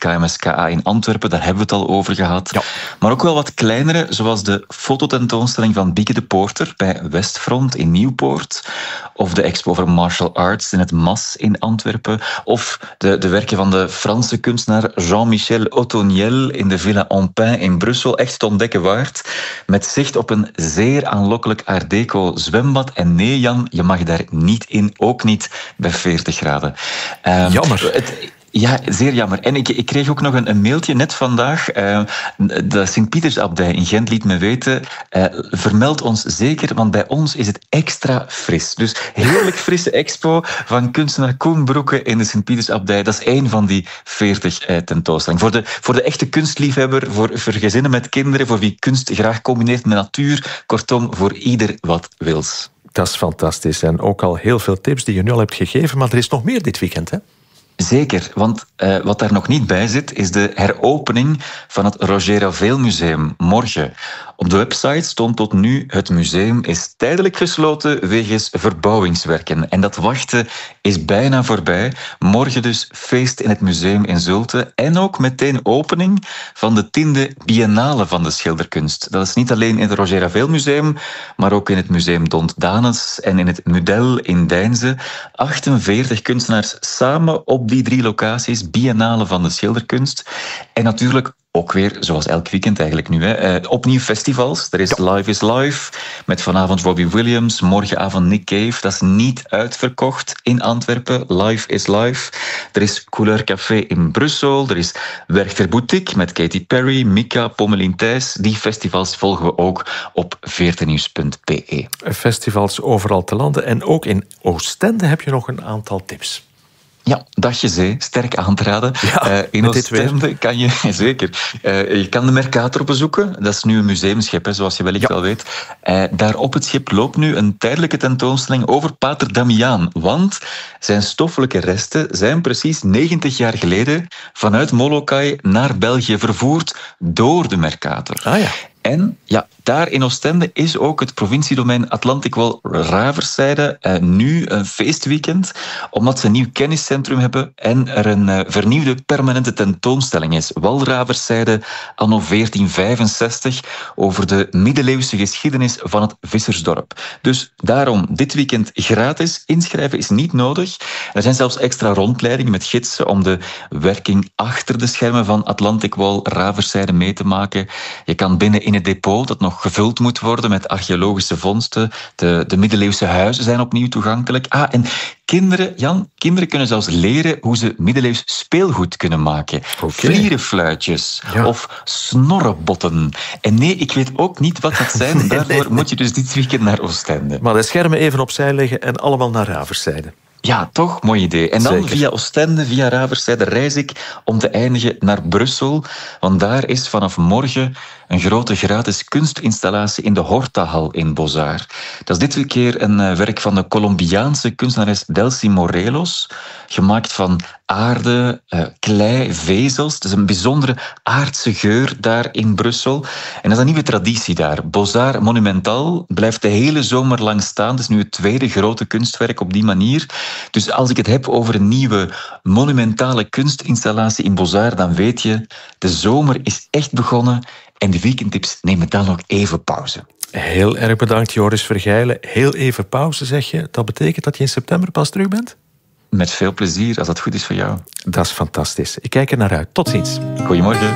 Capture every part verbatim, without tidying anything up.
K M S K A in Antwerpen, daar hebben we het al over gehad. Ja. Maar ook wel wat kleinere, zoals de fototentoonstelling van Bieke de Poorter bij Westfront in Nieuwpoort, of de expo over martial arts in het Mas in Antwerpen, of de, de werken van de Franse kunstenaar Jean-Michel Otoniel in de Villa Ampin in Brussel. Echt het ontdekken waard, met zicht op een zeer aanlokkelijk Art Deco zwembad. En nee, Jan, je mag daar niet in, ook niet bij veertig graden. Um, Jammer. Het, Ja, zeer jammer. En ik, ik kreeg ook nog een, een mailtje net vandaag. Uh, de Sint-Pietersabdij in Gent liet me weten, uh, vermeld ons zeker, want bij ons is het extra fris. Dus heerlijk frisse expo van kunstenaar Koen Broeke in de Sint-Pietersabdij. Dat is één van die veertig uh, tentoonstellingen. Voor de, voor de echte kunstliefhebber, voor, voor gezinnen met kinderen, voor wie kunst graag combineert met natuur. Kortom, voor ieder wat wils. Dat is fantastisch. En ook al heel veel tips die je nu al hebt gegeven, maar er is nog meer dit weekend, hè? Zeker, want uh, wat daar nog niet bij zit, is de heropening van het Roger Ravel Museum morgen. Op de website stond tot nu: het museum is tijdelijk gesloten wegens verbouwingswerken. En dat wachten is bijna voorbij. Morgen dus feest in het museum in Zulte. En ook meteen opening van de tiende biennale van de schilderkunst. Dat is niet alleen in het Roger Ravel Museum, maar ook in het Museum Dont Danes en in het Mudel in Deinze. achtenveertig kunstenaars samen op die drie locaties, biennale van de schilderkunst. En natuurlijk ook weer, zoals elk weekend eigenlijk nu, hè, uh, opnieuw festivals. Er is ja. Live is Live, met vanavond Robbie Williams, morgenavond Nick Cave. Dat is niet uitverkocht in Antwerpen. Live is Live. Er is Couleur Café in Brussel. Er is Werchter Boutique met Katy Perry, Mika, Pommelien Thijs. Die festivals volgen we ook op veertijnnieuws punt b e. Festivals overal te landen. En ook in Oostende heb je nog een aantal tips. Ja, Dagje Zee, sterk aan te raden. Ja, uh, in Oostende kan je, zeker, uh, je kan de Mercator bezoeken. Dat is nu een museumschip, hè, zoals je wellicht ja. wel weet. Uh, daar op het schip loopt nu een tijdelijke tentoonstelling over Pater Damiaan. Want zijn stoffelijke resten zijn precies negentig jaar geleden vanuit Molokai naar België vervoerd door de Mercator. Ah ja. En ja, daar in Oostende is ook het provinciedomein Atlantic Wall Raverszijde uh, nu een feestweekend, omdat ze een nieuw kenniscentrum hebben en er een uh, vernieuwde permanente tentoonstelling is. Walraverszijde anno veertien vijfenzestig over de middeleeuwse geschiedenis van het vissersdorp. Dus daarom dit weekend gratis. Inschrijven is niet nodig. Er zijn zelfs extra rondleidingen met gidsen om de werking achter de schermen van Atlantic Wall Raverszijde mee te maken. Je kan binnen in het depot dat nog gevuld moet worden met archeologische vondsten. De, de middeleeuwse huizen zijn opnieuw toegankelijk. Ah, en kinderen, Jan, kinderen kunnen zelfs leren hoe ze middeleeuws speelgoed kunnen maken. Okay. Vlierenfluitjes ja. of snorrebotten. En nee, ik weet ook niet wat dat zijn. nee, Daarvoor nee, nee. moet je dus dit weekend naar Oostende. Maar de schermen even opzij leggen en allemaal naar Raverszijde. Ja, toch? Mooi idee. En dan Zeker. via Oostende, via Raverszijde reis ik om te eindigen naar Brussel. Want daar is vanaf morgen een grote gratis kunstinstallatie in de Hortahal in Beaux-Arts. Dat is dit keer een werk van de Colombiaanse kunstenares Delcy Morelos. Gemaakt van aarde, uh, klei, vezels. Het is een bijzondere aardse geur daar in Brussel. En dat is een nieuwe traditie daar. Beaux-Arts Monumental blijft de hele zomer lang staan. Het is nu het tweede grote kunstwerk op die manier. Dus als ik het heb over een nieuwe monumentale kunstinstallatie in Beaux-Arts, dan weet je, de zomer is echt begonnen en de weekendtips nemen dan nog even pauze. Heel erg bedankt, Joris Vergijlen. Heel even pauze, zeg je. Dat betekent dat je in september pas terug bent? Met veel plezier, als dat goed is voor jou. Dat is fantastisch. Ik kijk er naar uit. Tot ziens. Goedemorgen.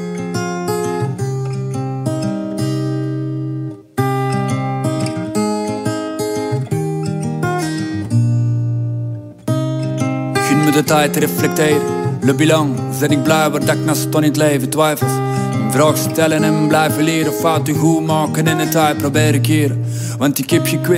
Gun me de tijd te reflecteren. Le bilan, zet ik blijven dat ik naast stond in het leven twijfels. Een vraag stellen en blijven leren. Fouten goed maken en een tijd proberen keren. Want ik heb je